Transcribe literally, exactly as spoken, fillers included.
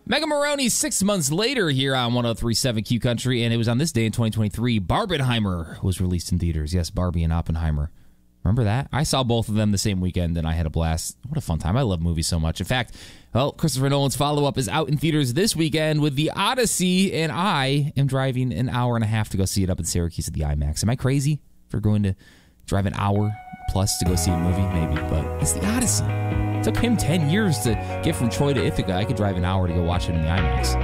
Mega Maroney six months later here on one oh three point seven Q Country, and it was on this day in twenty twenty-three, Barbenheimer was released in theaters. Yes, Barbie and Oppenheimer. Remember that? I saw both of them the same weekend, and I had a blast. What a fun time. I love movies so much. In fact, well, Christopher Nolan's follow-up is out in theaters this weekend with The Odyssey, and I am driving an hour and a half to go see it up in Syracuse at the IMAX. Am I crazy for going to drive an hour plus to go see a movie? Maybe, but it's The Odyssey. It took him ten years to get from Troy to Ithaca. I could drive an hour to go watch it in the IMAX.